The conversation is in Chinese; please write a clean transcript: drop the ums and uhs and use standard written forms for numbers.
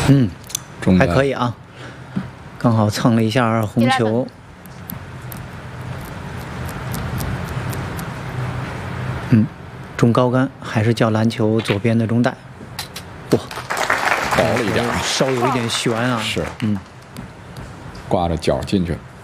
嗯， 中还可以啊，刚好蹭了一下红球。中高杆还是叫篮球左边的中带。哇， 薄了一点， 稍有一点悬啊。 是，挂着脚进去了。